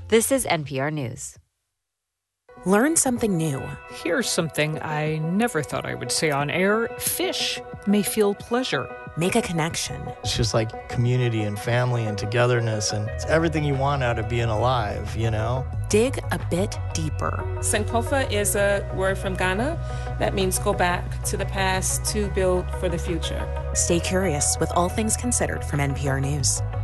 This is NPR News. Learn something new. Here's something I never thought I would say on air. Fish may feel pleasure. Make a connection. It's just like community and family and togetherness, and it's everything you want out of being alive, you know? Dig a bit deeper. Sankofa is a word from Ghana that means go back to the past to build for the future. Stay curious with All Things Considered from NPR News.